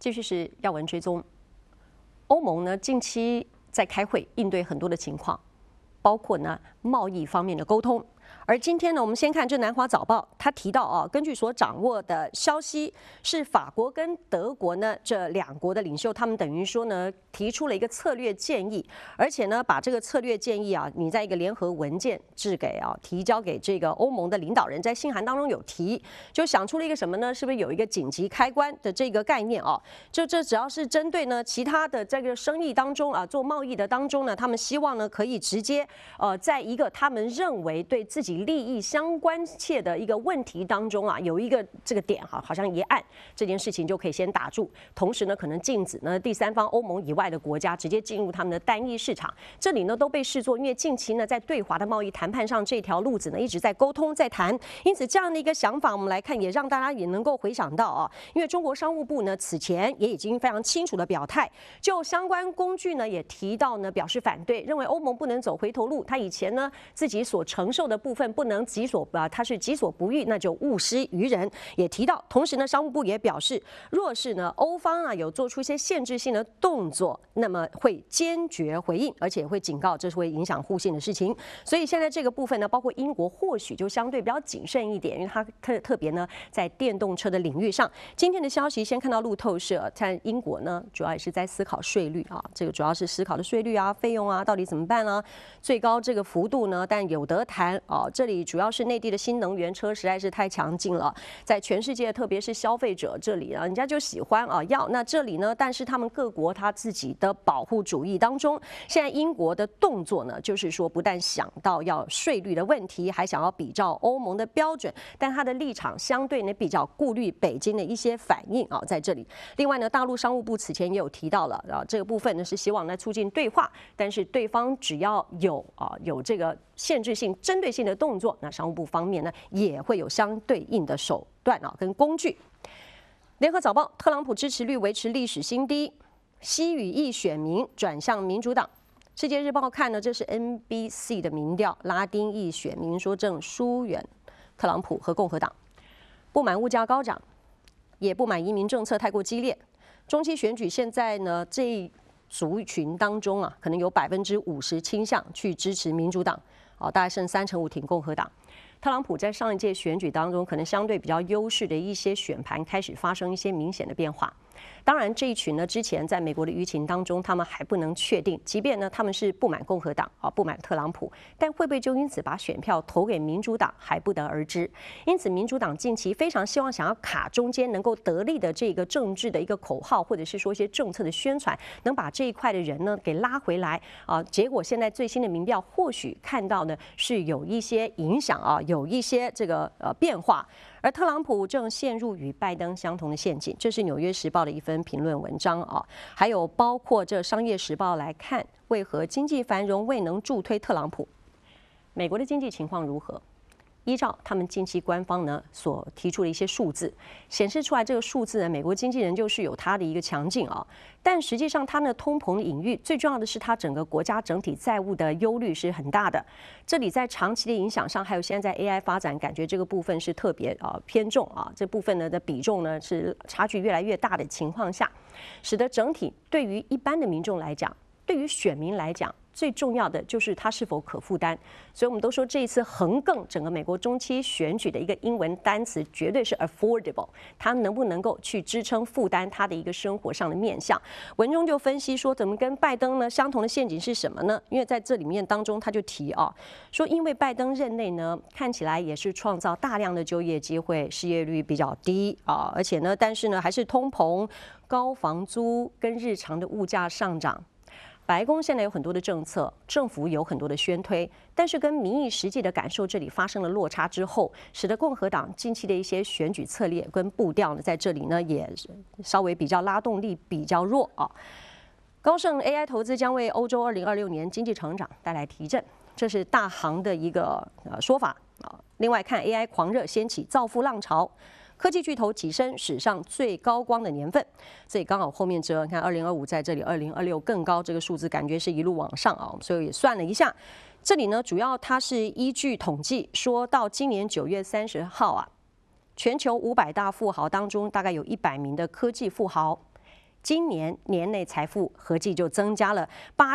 继续是要闻追踪。欧盟呢近期在开会应对很多的情况，包括呢贸易方面的沟通。而今天呢，我们先看这《南华早报》，他提到啊，根据所掌握的消息，是法国跟德国呢这两国的领袖，他们等于说呢提出了一个策略建议，而且呢把这个策略建议啊，你在一个联合文件提交给这个欧盟的领导人，在信函当中有提，就想出了一个什么呢？是不是有一个紧急开关的这个概念啊？这只要是针对呢其他的这个生意当中啊，做贸易的当中呢，他们希望呢可以直接在一个他们认为对自己利益相关切的一个问题当中啊，有一个这个点好像一按这件事情就可以先打住，同时呢可能禁止呢第三方欧盟以外的国家直接进入他们的单一市场，这里呢都被视作因为近期呢在对华的贸易谈判上这条路子呢一直在沟通在谈，因此这样的一个想法我们来看也让大家也能够回想到啊，因为中国商务部呢此前也已经非常清楚的表态，就相关工具呢也提到呢表示反对，认为欧盟不能走回头路，他以前呢自己所承受的部分不能他是己所不欲，那就勿施于人，也提到，同时呢商务部也表示，若是呢欧方啊有做出一些限制性的动作，那么会坚决回应，而且会警告这是会影响互信的事情。所以现在这个部分呢，包括英国或许就相对比较谨慎一点，因为它特别呢在电动车的领域上。今天的消息先看到路透社，在英国呢主要也是在思考税率啊，这个主要是思考的税率啊、费用啊，到底怎么办啊？最高这个幅度呢，但有得谈啊。这里主要是内地的新能源车实在是太强劲了，在全世界特别是消费者这里啊，人家就喜欢啊要。那这里呢，但是他们各国他自己的保护主义当中，现在英国的动作呢，就是说不但想到要税率的问题，还想要比照欧盟的标准，但他的立场相对呢比较顾虑北京的一些反应啊，在这里。另外呢，大陆商务部此前也有提到了啊，这个部分呢是希望来促进对话，但是对方只要有这个限制性、针对性的动作，那商务部方面呢也会有相对应的手段啊跟工具。联合早报，特朗普支持率维持历史新低，西语裔选民转向民主党。世界日报看呢，这是 NBC 的民调，拉丁裔选民说正疏远特朗普和共和党，不满物价高涨，也不满移民政策太过激烈。中期选举现在呢，这一族群当中啊，可能有50%倾向去支持民主党，大概剩3%挺共和党。特朗普在上一届选举当中，可能相对比较优势的一些选盘开始发生一些明显的变化。当然，这一群呢，之前在美国的舆情当中，他们还不能确定，即便呢他们是不满共和党不满特朗普，但会不会就因此把选票投给民主党还不得而知。因此，民主党近期非常希望想要卡中间能够得力的这个政治的一个口号，或者是说一些政策的宣传，能把这一块的人呢给拉回来啊。结果现在最新的民调或许看到呢是有一些影响啊，有一些这个变化。而特朗普正陷入与拜登相同的陷阱，这是《纽约时报》的一份评论文章啊。还有包括这《商业时报》来看，为何经济繁荣未能助推特朗普？美国的经济情况如何？依照他们近期官方呢所提出的一些数字，显示出来这个数字呢，美国经济仍旧是有它的一个强劲啊。但实际上，它的通膨的隐喻，最重要的是它整个国家整体债务的忧虑是很大的。这里在长期的影响上，还有现在 AI 发展，感觉这个部分是特别偏重啊。这部分呢的比重呢是差距越来越大的情况下，使得整体对于一般的民众来讲，对于选民来讲，最重要的就是它是否可负担，所以我们都说这一次横亘整个美国中期选举的一个英文单词绝对是 affordable， 它能不能够去支撑负担它的一个生活上的面向。文中就分析说，怎么跟拜登呢相同的陷阱是什么呢？因为在这里面当中他就提说，因为拜登任内呢看起来也是创造大量的就业机会，失业率比较低而且呢，但是呢还是通膨、高房租跟日常的物价上涨。白宫现在有很多的政策，政府有很多的宣推，但是跟民意实际的感受这里发生了落差之后，使得共和党近期的一些选举策略跟步调呢，在这里呢也稍微比较拉动力比较弱高盛 AI 投资将为欧洲2026年经济成长带来提振，这是大行的一个说法另外看 AI 狂热掀起造富浪潮。科技巨头跻身史上最高光的年份，所以刚好后面你看2025在这里，2026更高，这个数字感觉是一路往上所以也算了一下，这里呢主要它是依据统计说到今年9月30号全球500大富豪当中大概有100名的科技富豪今年年内财富合计就增加了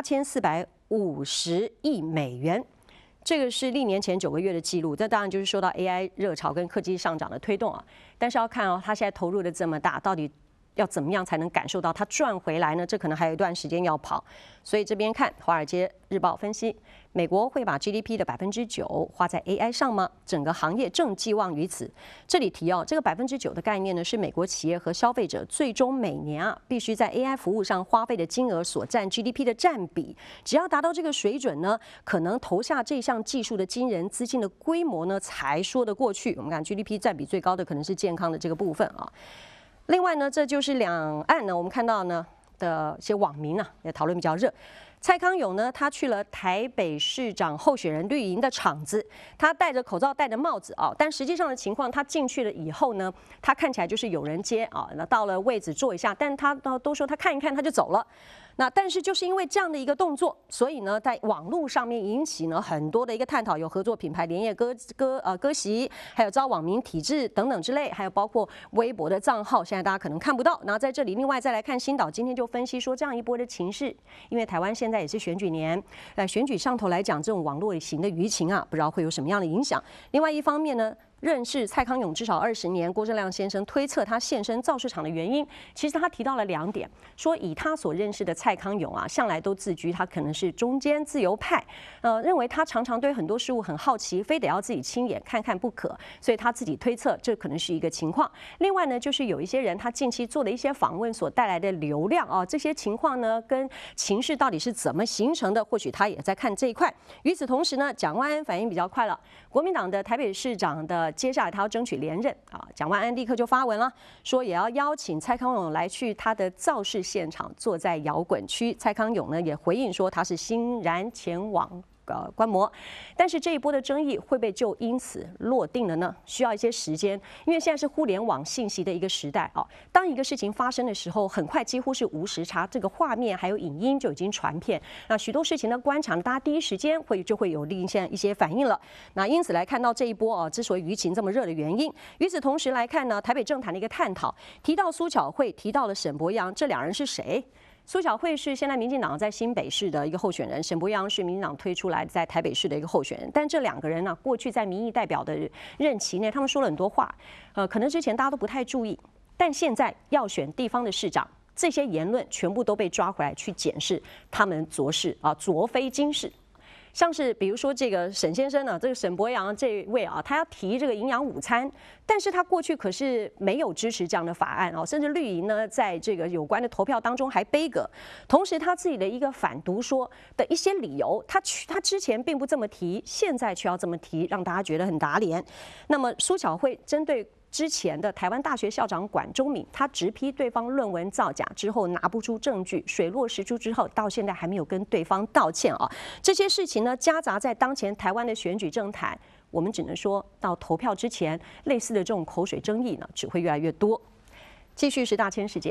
8450亿美元。这个是历年前9个月的记录，这当然就是受到 AI 热潮跟科技上涨的推动啊。但是要看哦，它现在投入的这么大，到底要怎么样才能感受到它赚回来呢？这可能还有一段时间要跑。所以这边看《华尔街日报》分析，美国会把 GDP 的9%花在 AI 上吗？整个行业正寄望于此。这里提哦，这个9%的概念呢，是美国企业和消费者最终每年必须在 AI 服务上花费的金额所占 GDP 的占比。只要达到这个水准呢，可能投下这项技术的惊人资金的规模呢，才说得过去。我们看 GDP 占比最高的可能是健康的这个部分啊。另外呢，这就是两岸呢，我们看到呢的一些网民也讨论比较热。蔡康永呢，他去了台北市长候选人绿营的场子，他戴着口罩、戴着帽子但实际上的情况，他进去了以后呢，他看起来就是有人接那到了位置坐一下，但他都说他看一看他就走了。那但是就是因为这样的一个动作，所以呢，在网络上面引起呢很多的一个探讨，有合作品牌连夜割席，还有遭网民抵制等等之类，还有包括微博的账号，现在大家可能看不到。然后在这里，另外再来看新岛今天就分析说，这样一波的情势，因为台湾现在也是选举年，在选举上头来讲，这种网络型的舆情不知道会有什么样的影响。另外一方面呢，认识蔡康永至少20年，郭正亮先生推测他现身造市场的原因，其实他提到了2点，说以他所认识的蔡康永向来都自居他可能是中间自由派，认为他常常对很多事物很好奇，非得要自己亲眼看看不可，所以他自己推测这可能是一个情况。另外呢，就是有一些人他近期做的一些访问所带来的流量这些情况呢跟情势到底是怎么形成的，或许他也在看这一块。与此同时呢，蒋万安反应比较快了，国民党的台北市长的接下来他要争取连任蒋万安立刻就发文了，说也要邀请蔡康永来去他的造势现场，坐在摇滚区。蔡康永呢也回应说他是欣然前往观摩，但是这一波的争议会不会就因此落定了呢？需要一些时间，因为现在是互联网信息的一个时代当一个事情发生的时候，很快几乎是无时差，这个画面还有影音就已经传遍，那许多事情的观察，大家第一时间就会有另现一些反应了。那因此来看到这一波之所以舆情这么热的原因。与此同时来看呢，台北政坛的一个探讨，提到苏巧慧，提到了沈伯洋，这2人是谁？苏巧慧是现在民进党在新北市的一个候选人，沈伯洋是民进党推出来在台北市的一个候选人。但这2个人过去在民意代表的任期内，他们说了很多话，可能之前大家都不太注意，但现在要选地方的市长，这些言论全部都被抓回来去检视他们昨是昨非今是。像是比如说这个沈先生呢，这个沈伯洋这位他要提这个营养午餐，但是他过去可是没有支持这样的法案甚至绿营呢在这个有关的投票当中还背戈。同时他自己的一个反毒说的一些理由，他之前并不这么提，现在却要这么提，让大家觉得很打脸。那么苏巧慧针对之前的台湾大学校长管中闵，他直批对方论文造假之后拿不出证据，水落石出之后，到现在还没有跟对方道歉这些事情呢，夹杂在当前台湾的选举政坛，我们只能说到投票之前，类似的这种口水争议呢，只会越来越多。继续是大千世界。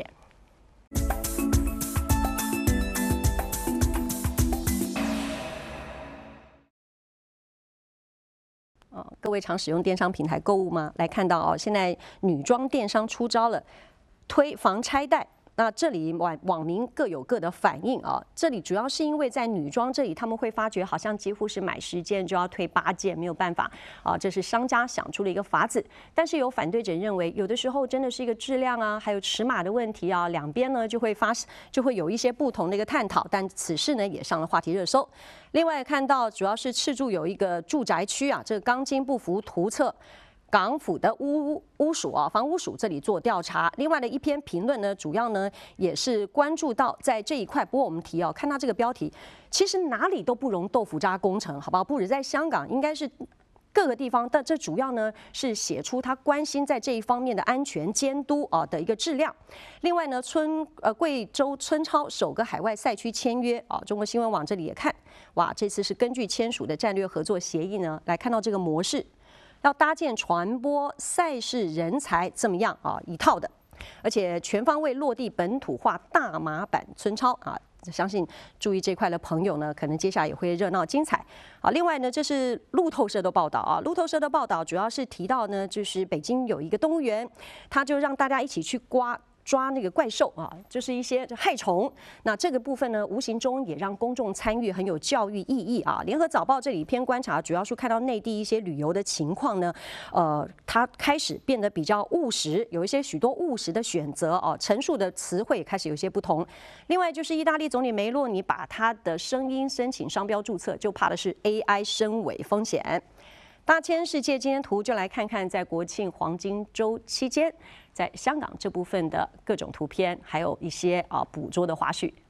各位常使用电商平台购物吗？来看到现在女装电商出招了，推防拆袋。那这里网民各有各的反应这里主要是因为在女装这里，他们会发觉好像几乎是买10件就要退8件，没有办法这是商家想出了一个法子。但是有反对者认为，有的时候真的是一个质量还有尺码的问题两边呢就会有一些不同的一个探讨。但此事呢也上了话题热搜。另外看到主要是赤柱有一个住宅区这个钢筋不符图册。港府的屋署房屋署这里做调查，另外的一篇评论呢，主要呢也是关注到在这一块。不过我们提看到这个标题，其实哪里都不容豆腐渣工程，好不好？不止在香港，应该是各个地方，但这主要呢是写出他关心在这一方面的安全监督的一个质量。另外呢，贵州村超首个海外赛区签约中国新闻网这里也看，哇，这次是根据签署的战略合作协议呢，来看到这个模式。要搭建传播赛事人才这么样一套的，而且全方位落地本土化大马版村超相信注意这块的朋友呢，可能接下来也会热闹精彩另外呢，这是路透社的报道路透社的报道主要是提到呢，就是北京有一个动物园，他就让大家一起去刮抓那个怪兽啊，就是一些害虫。那这个部分呢，无形中也让公众参与，很有教育意义啊。联合早报这里篇观察，主要是看到内地一些旅游的情况呢，它开始变得比较务实，有一些许多务实的选择哦，陈述的词汇开始有些不同。另外就是意大利总理梅洛尼把他的声音申请商标注册，就怕的是 AI 深伪风险。大千世界今天图就来看看，在国庆黄金周期间，在香港这部分的各种图片，还有一些捕捉的花絮。